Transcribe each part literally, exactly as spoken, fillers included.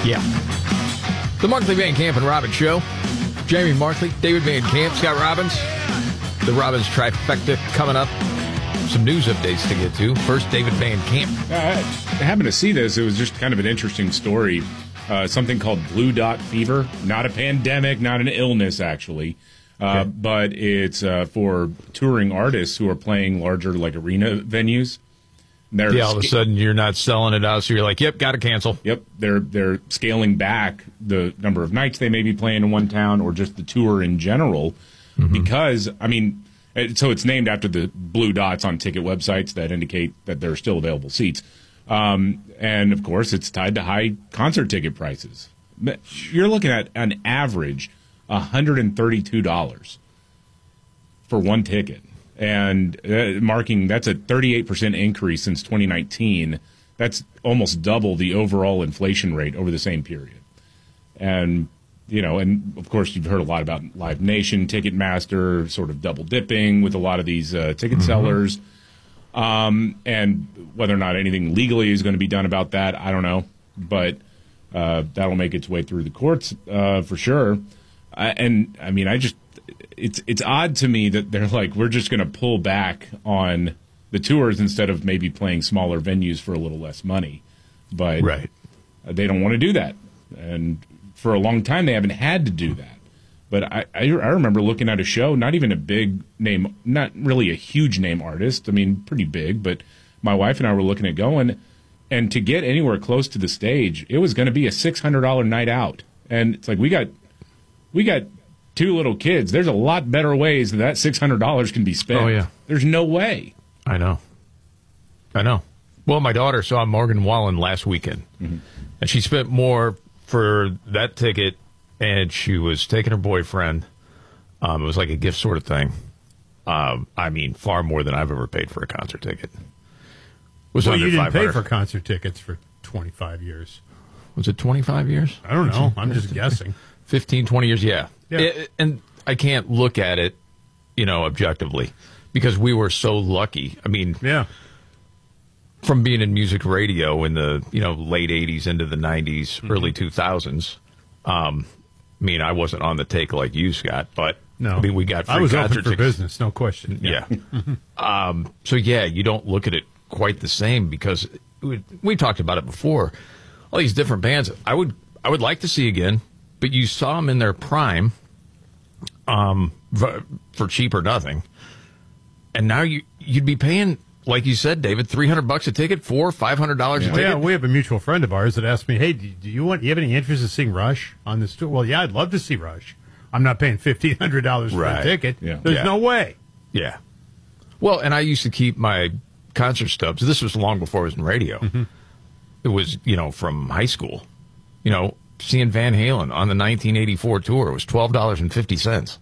Yeah. The Markley Van Camp and Robbins Show. Jamie Markley, David Van Camp, Scott Robbins. The Robbins trifecta coming up. Some news updates to get to. First, David Van Camp. Uh, I happened to see this. It was just kind of an interesting story. Uh, something called Blue Dot Fever. Not a pandemic, not an illness, actually. Uh, okay. But it's uh, for touring artists who are playing larger, like, arena venues. They're yeah, all of a sudden you're not selling it out, so you're like, yep, got to cancel. Yep, they're they're scaling back the number of nights they may be playing in one town or just the tour in general mm-hmm. because, I mean, so it's named after the blue dots on ticket websites that indicate that there are still available seats. Um, and, of course, it's tied to high concert ticket prices. You're looking at an average one hundred thirty-two dollars for one ticket. And uh, marking, that's a thirty-eight percent increase since twenty nineteen. That's almost double the overall inflation rate over the same period. And, you know, and of course you've heard a lot about Live Nation, Ticketmaster, sort of double dipping with a lot of these uh, ticket mm-hmm. sellers. Um, and whether or not anything legally is going to be done about that, I don't know. But uh, that'll make its way through the courts uh, for sure. Uh, and, I mean, I just... It's it's odd to me that they're like, we're just going to pull back on the tours instead of maybe playing smaller venues for a little less money. But right. they don't want to do that. And for a long time, they haven't had to do that. But I, I, I remember looking at a show, not even a big name, not really a huge name artist. I mean, pretty big. But my wife and I were looking at going. And to get anywhere close to the stage, it was going to be a six hundred dollars night out. And it's like, we got we got... two little kids. There's a lot better ways that that six hundred dollars can be spent. Oh, yeah. There's no way. I know. I know. Well, my daughter saw Morgan Wallen last weekend, mm-hmm. and she spent more for that ticket, and she was taking her boyfriend. Um, it was like a gift sort of thing. Um, I mean, far more than I've ever paid for a concert ticket. It was well, you didn't pay for for concert tickets for twenty-five years. Was it twenty-five years? I don't know. I'm just guessing. fifteen, twenty years, yeah. Yeah. It, and I can't look at it, you know, objectively because we were so lucky. I mean, yeah. from being in music radio in the, you know, late eighties into the nineties, mm-hmm. early two thousands. Um, I mean, I wasn't on the take like you, Scott, but no. I mean, we got free I was concert open for tickets. business, no question. Yeah. yeah. um, so, yeah, you don't look at it quite the same because we, we talked about it before. All these different bands I would I would like to see again. But you saw them in their prime um, for, for cheap or nothing. And now you, you'd be paying, like you said, David, three hundred bucks a ticket, four, five hundred dollars yeah. a ticket. Well, yeah, we have a mutual friend of ours that asked me, hey, do, do you want? Do you have any interest in seeing Rush on this tour? Well, yeah, I'd love to see Rush. I'm not paying fifteen hundred dollars for right. a ticket. Yeah. There's yeah. no way. Yeah. Well, and I used to keep my concert stubs. This was long before I was in radio. Mm-hmm. It was, you know, from high school. You know, seeing Van Halen on the nineteen eighty-four tour was twelve dollars and fifty cents.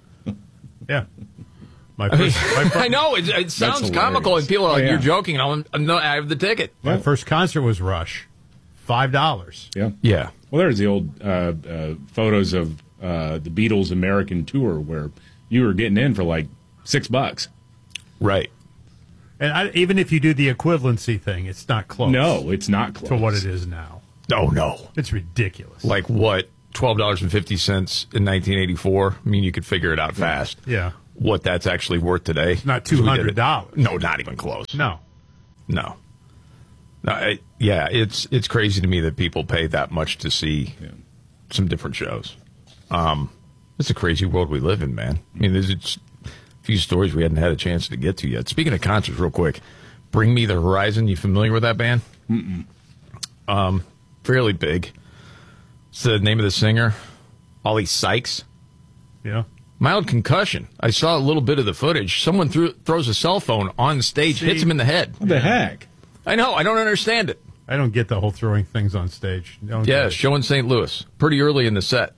Yeah. My I, mean, first, my first, I know, it, it sounds comical, and people are like, oh, yeah. you're joking, and I'm, no, I have the ticket. My first concert was Rush. five dollars. Yeah. Yeah. Well, there's the old uh, uh, photos of uh, the Beatles' American tour where you were getting in for like six bucks. Right. And I, even if you do the equivalency thing, it's not close. No, it's not close. To what it is now. No, no. It's ridiculous. Like what? twelve dollars and fifty cents in nineteen eighty-four? I mean, you could figure it out fast. Yeah. What that's actually worth today. It's not two hundred dollars. No, not even close. No. No. No. It, yeah, it's it's crazy to me that people pay that much to see yeah. some different shows. Um, it's a crazy world we live in, man. I mean, there's it's a few stories we hadn't had a chance to get to yet. Speaking of concerts, real quick, Bring Me the Horizon. You familiar with that band? Mm-mm. Um, fairly big. It's the name of the singer, Ollie Sykes. Yeah. Mild concussion. I saw a little bit of the footage. Someone threw, throws a cell phone on stage, See? hits him in the head. What the heck? I know. I don't understand it. I don't get the whole throwing things on stage. Don't Yeah, show in Saint Louis. Pretty early in the set.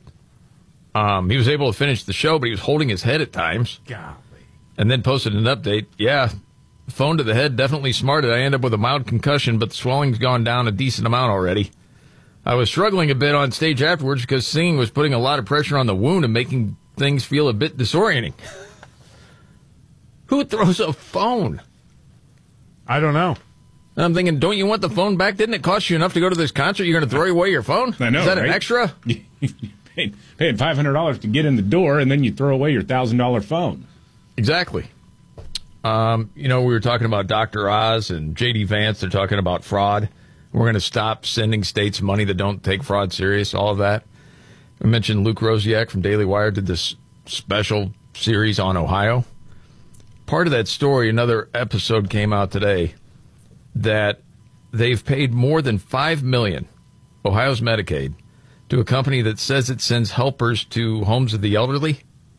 Um, he was able to finish the show, but he was holding his head at times. Golly. And then posted an update. Yeah, phone to the head definitely smarted. I end up with a mild concussion, but the swelling's gone down a decent amount already. I was struggling a bit on stage afterwards because singing was putting a lot of pressure on the wound and making things feel a bit disorienting. Who throws a phone? I don't know. And I'm thinking, don't you want the phone back? Didn't it cost you enough to go to this concert? You're going to throw away your phone? I know, Is that right? an extra? Paying, paying five hundred dollars to get in the door, and then you throw away your one thousand dollars phone. Exactly. Um, you know, we were talking about Doctor Oz and J D Vance. They're talking about fraud. We're going to stop sending states money that don't take fraud serious, all of that. I mentioned Luke Rosiak from Daily Wire did this special series on Ohio. Part of that story, another episode came out today, that they've paid more than five million dollars, Ohio's Medicaid, to a company that says it sends helpers to homes of the elderly.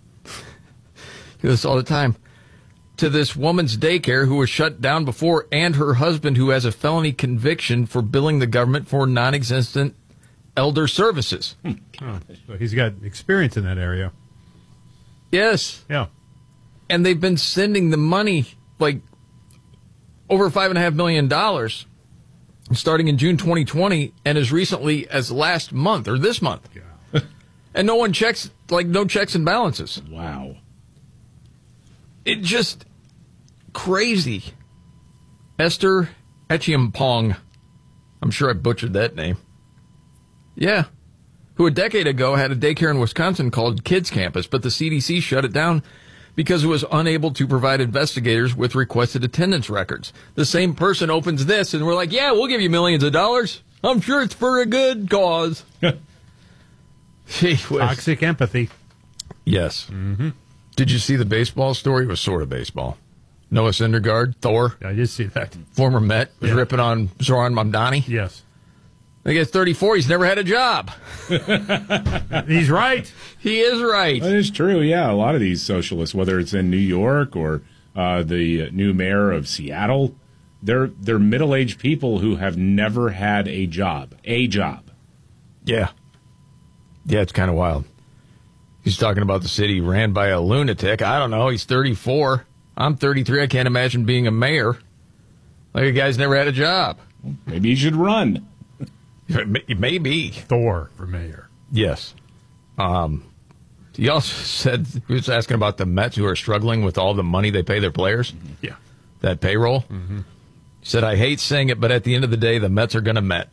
Do this all the time. To this woman's daycare who was shut down before, and her husband who has a felony conviction for billing the government for non-existent elder services. Hmm. Oh, so he's got experience in that area. Yes. Yeah. And they've been sending the money, like, over five and a half million dollars, starting in June twenty twenty, and as recently as last month or this month. Yeah. And no one checks, like, no checks and balances. Wow. It just crazy. Esther Echiampong. I'm sure I butchered that name. Yeah. Who a decade ago had a daycare in Wisconsin called Kids Campus, but the C D C shut it down because it was unable to provide investigators with requested attendance records. The same person opens this, and we're like, yeah, we'll give you millions of dollars. I'm sure it's for a good cause. Gee whiz. Toxic empathy. Yes. Mm-hmm. Did you see the baseball story? It was sort of baseball. Noah Syndergaard, Thor, I did see that. former Met, was Yeah. ripping on Zoran Mamdani. Yes. I guess thirty-four, he's never had a job. He's right. He is right. That is true, yeah. A lot of these socialists, whether it's in New York or uh, the new mayor of Seattle, they're, they're middle-aged people who have never had a job. A job. Yeah. Yeah, it's kind of wild. He's talking about the city ran by a lunatic. I don't know. He's thirty-four. I'm thirty-three. I can't imagine being a mayor. Like a guy's never had a job. Maybe he should run. Maybe. Thor for mayor. Yes. Um, he also said, he was asking about the Mets who are struggling with all the money they pay their players. Yeah. That payroll. Mm-hmm. He said, I hate saying it, but at the end of the day, the Mets are going to Met.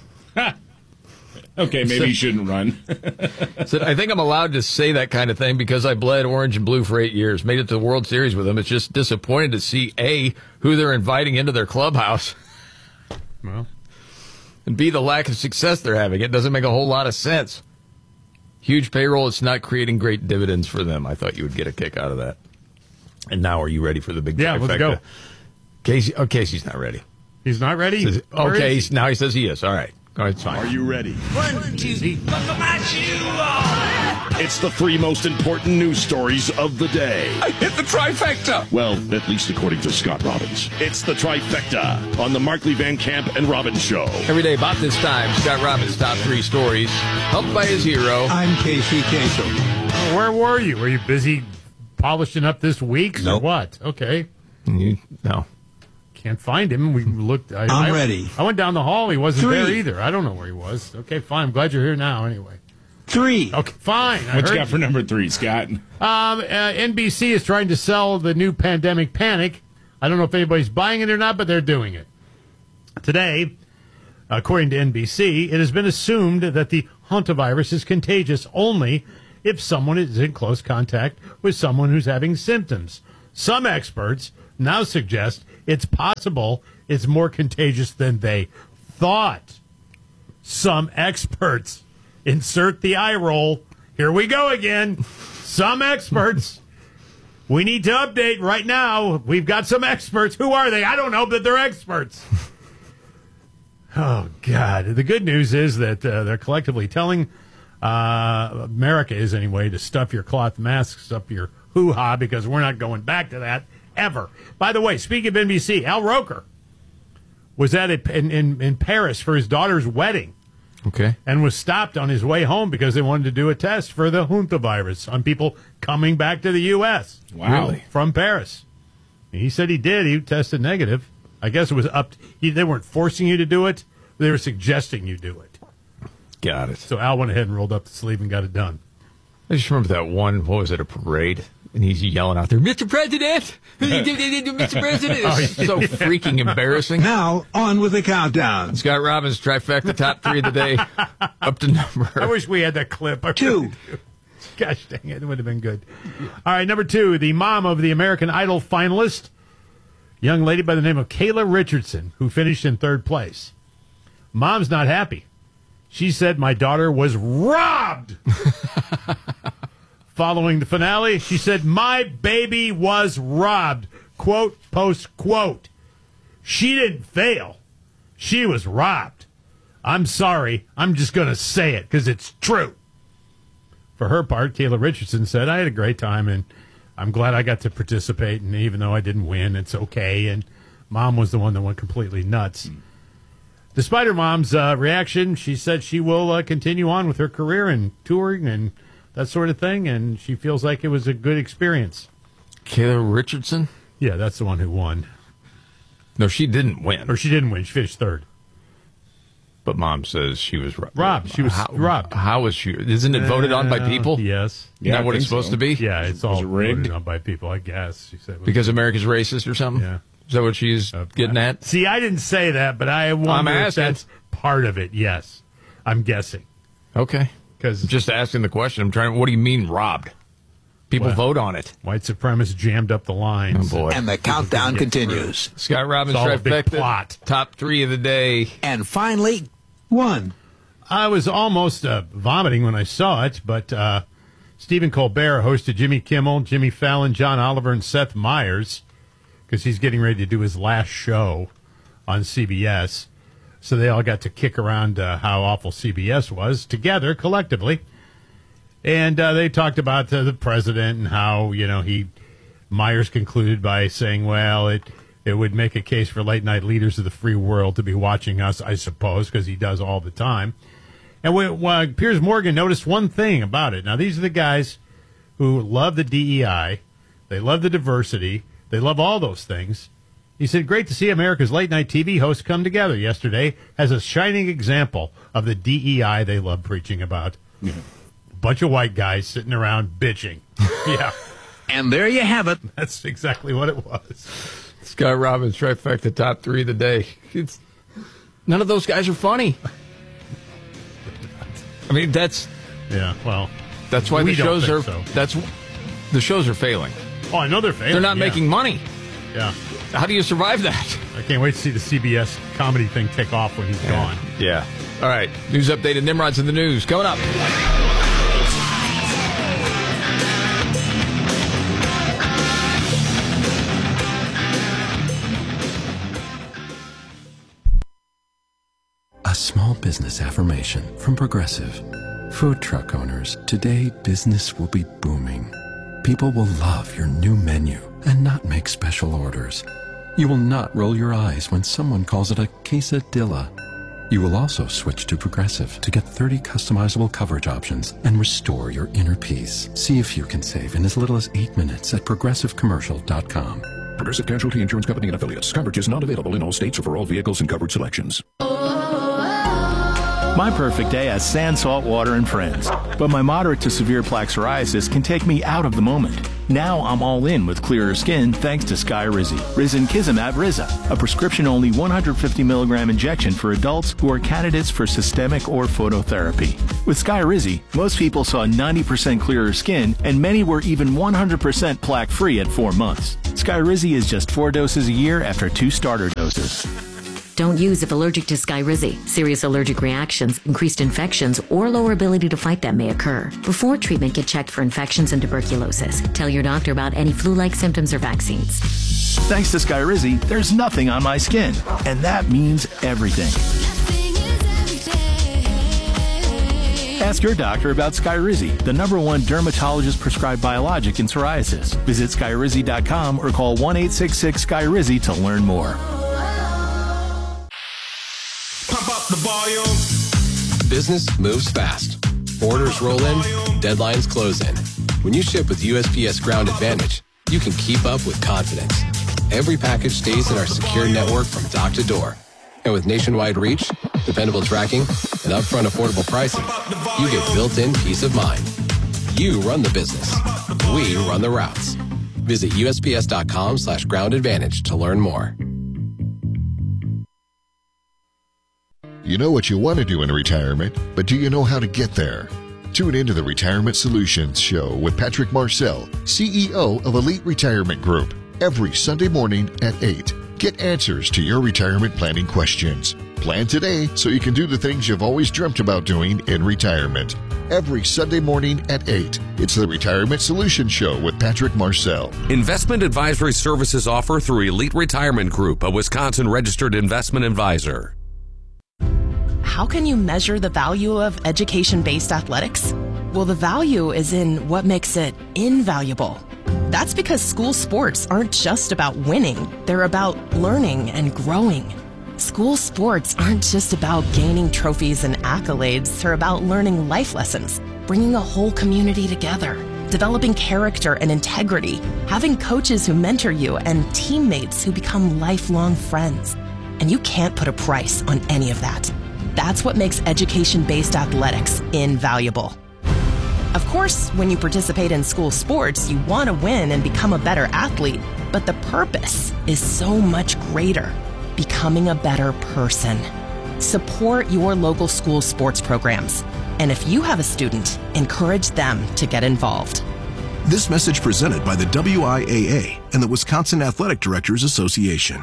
Okay, maybe he shouldn't run. Said, I think I'm allowed to say that kind of thing because I bled orange and blue for eight years, made it to the World Series with them. It's just disappointing to see, A, who they're inviting into their clubhouse, Well, and B, the lack of success they're having. It doesn't make a whole lot of sense. Huge payroll. It's not creating great dividends for them. I thought you would get a kick out of that. And now are you ready for the big yeah, let's trifecta? go. Casey, oh, Casey's not ready. He's not ready? Says, Or okay, is he? now he says he is. All right. All right, it's fine. Are you ready? One, two, He- buckle my shoe on. It's the three most important news stories of the day. I hit the trifecta. Well, at least according to Scott Robbins. It's the trifecta on the Markley Van Camp and Robbins Show. Every day about this time, Scott Robbins' top three stories, helped by his hero. I'm Casey Kasem. Where were you? Were you busy polishing up this week or Nope. what? Okay. You, no. Can't find him. We looked. I, I'm I- ready. I went down the hall. He wasn't Three. there either. I don't know where he was. Okay, fine. I'm glad you're here now anyway. Three. Okay, fine. I What you heard got for number three, Scott? Um, uh, N B C is trying to sell the new Pandemic Panic. I don't know if anybody's buying it or not, but they're doing it. Today, according to N B C, it has been assumed that the hantavirus is contagious only if someone is in close contact with someone who's having symptoms. Some experts now suggest it's possible it's more contagious than they thought. Some experts. Insert the eye roll. Here we go again. Some experts. We need to update right now. We've got some experts. Who are they? I don't know, but they're experts. Oh, God. The good news is that uh, they're collectively telling uh, America is anyway to stuff your cloth masks up your hoo-ha because we're not going back to that ever. By the way, speaking of N B C, Al Roker was at a, in, in, in Paris for his daughter's wedding Okay. and was stopped on his way home because they wanted to do a test for the hantavirus on people coming back to the U S Wow. Really? from Paris. He said he did. He tested negative. I guess it was up. He, they weren't forcing you to do it. They were suggesting you do it. Got it. So Al went ahead and rolled up the sleeve and got it done. I just remember that one, what was it, a parade And he's yelling out there, Mister President! Mister President! It's so freaking embarrassing. Now, on with the countdown. Scott Robbins, trifecta, top three of the day, up to number. I wish we had that clip. I Two. really do. Gosh dang it, it would have been good. All right, number two, the mom of the American Idol finalist, young lady by the name of Kayla Richardson, who finished in third place. Mom's not happy. She said, my daughter was robbed. Following the finale, she said, my baby was robbed. Quote, post, quote. She didn't fail. She was robbed. I'm sorry. I'm just going to say it because it's true. For her part, Kayla Richardson said, I had a great time, and I'm glad I got to participate, and even though I didn't win, it's okay. And Mom was the one that went completely nuts. Mm. Despite her mom's uh, reaction, she said she will uh, continue on with her career and touring and that sort of thing, and she feels like it was a good experience. Kayla Richardson? Yeah, that's the one who won. No, she didn't win. Or she didn't win. She finished third. But Mom says she was robbed. Robbed. She was how, robbed. How is she? Isn't it voted on by people? Uh, yes. Isn't that Yeah, what I it's think supposed so. to be? Yeah, it's all it rigged? voted on by people, I guess. She said it was- Because America's racist or something? Yeah. Is that what she's Uh, getting at? See, I didn't say that, but I wonder if asking. that's part of it. Yes. I'm guessing. Okay. Because I'm just asking the question. I'm trying. What do you mean robbed? People Well, vote on it. white supremacists jammed up the lines. Oh, boy. And the countdown continues. Scott Robbins, It's all a big trifecta, plot. top three of the day. And finally, one. I was almost uh, vomiting when I saw it, but uh, Stephen Colbert hosted Jimmy Kimmel, Jimmy Fallon, John Oliver, and Seth Meyers because he's getting ready to do his last show on C B S. So they all got to kick around uh, how awful C B S was together, collectively. And uh, they talked about uh, the president and how, you know, he, Myers concluded by saying, well, it it would make a case for late night leaders of the free world to be watching us, I suppose, because he does all the time. And we, uh, Piers Morgan noticed one thing about it. Now, these are the guys who love the D E I. They love the diversity. They love all those things. He said, great to see America's late night T V hosts come together yesterday as a shining example of the D E I they love preaching about. Yeah. Bunch of white guys sitting around bitching. Yeah. And there you have it. That's exactly what it was. Scott Robbins, trifecta, top three of the day. It's, none of those guys are funny. I mean, that's Yeah, well. that's why we the don't shows are think so. that's the shows are failing. Oh, I know they're failing. They're not yeah. making money. Yeah. How do you survive that? I can't wait to see the C B S comedy thing take off when he's gone. Yeah. All right. News update and Nimrod's in the news. Coming up. A small business affirmation from Progressive. Food truck owners, today business will be booming. People will love your new menu and not make special orders. You will not roll your eyes when someone calls it a quesadilla. You will also switch to Progressive to get thirty customizable coverage options and restore your inner peace. See if you can save in as little as eight minutes at progressive commercial dot com. Progressive Casualty Insurance Company and Affiliates. Coverage is not available in all states or for all vehicles and coverage selections. My perfect day has sand, salt water, and friends. But my moderate to severe plaque psoriasis can take me out of the moment. Now I'm all in with clearer skin thanks to Skyrizi. Risankizumab Riza, a prescription-only one hundred fifty milligram injection for adults who are candidates for systemic or phototherapy. With Skyrizi, most people saw ninety percent clearer skin, and many were even one hundred percent plaque-free at four months. Skyrizi is just four doses a year after two starter doses. Don't use if allergic to Skyrizi. Serious allergic reactions, increased infections, or lower ability to fight them may occur. Before treatment, get checked for infections and tuberculosis. Tell your doctor about any flu-like symptoms or vaccines. Thanks to Skyrizi, there's nothing on my skin. And that means everything. Ask your doctor about Skyrizi, the number one dermatologist-prescribed biologic in psoriasis. Visit Skyrizi dot com or call one eight six six Skyrizi to learn more. Pump up the volume. Business moves fast. Orders roll in, deadlines close in. When you ship with U S P S Ground Advantage, you can keep up with confidence. Every package stays in our secure network from dock to door. And with nationwide reach, dependable tracking, and upfront affordable pricing, you get built-in peace of mind. You run the business. we run the routes. Visit usps.com slash ground advantage to learn more. You know what you want to do in retirement, but do you know how to get there? Tune into the Retirement Solutions Show with Patrick Marcel, C E O of Elite Retirement Group, every Sunday morning at eight. Get answers to your retirement planning questions. Plan today so you can do the things you've always dreamt about doing in retirement. Every Sunday morning at eight. It's the Retirement Solutions Show with Patrick Marcel. Investment advisory services offer through Elite Retirement Group, a Wisconsin-registered investment advisor. How can you measure the value of education-based athletics? Well, the value is in what makes it invaluable. That's because school sports aren't just about winning. They're about learning and growing. School sports aren't just about gaining trophies and accolades. They're about learning life lessons, bringing a whole community together, developing character and integrity, having coaches who mentor you, and teammates who become lifelong friends. And you can't put a price on any of that. That's what makes education-based athletics invaluable. Of course, when you participate in school sports, you want to win and become a better athlete, but the purpose is so much greater, becoming a better person. Support your local school sports programs. And if you have a student, encourage them to get involved. This message presented by the W I A A and the Wisconsin Athletic Directors Association.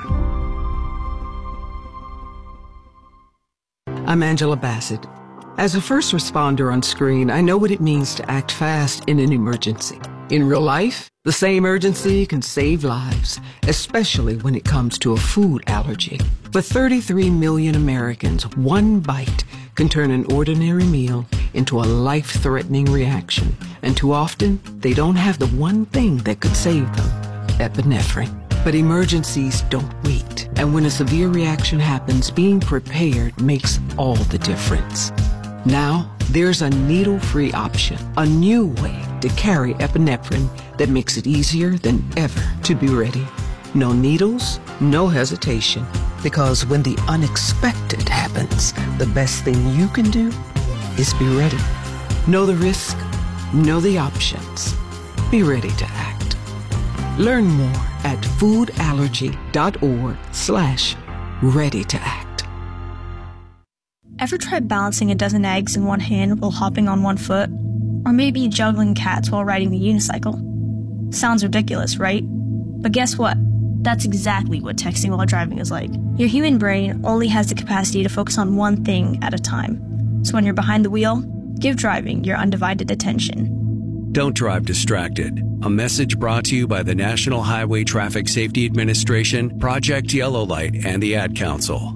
I'm Angela Bassett. As a first responder on screen, I know what it means to act fast in an emergency. In real life, the same urgency can save lives, especially when it comes to a food allergy. For thirty-three million Americans, one bite can turn an ordinary meal into a life-threatening reaction. And too often, they don't have the one thing that could save them, epinephrine. But emergencies don't wait. And when a severe reaction happens, being prepared makes all the difference. Now, there's a needle-free option, a new way to carry epinephrine that makes it easier than ever to be ready. No needles, no hesitation. Because when the unexpected happens, the best thing you can do is be ready. Know the risk, know the options. Be ready to act. Learn more at foodallergy.org slash ready to act. Ever tried balancing a dozen eggs in one hand while hopping on one foot? Or maybe juggling cats while riding the unicycle? Sounds ridiculous, right? But guess what? That's exactly what texting while driving is like. Your human brain only has the capacity to focus on one thing at a time. So when you're behind the wheel, give driving your undivided attention. Don't drive distracted. A message brought to you by the National Highway Traffic Safety Administration, Project Yellow Light, and the Ad Council.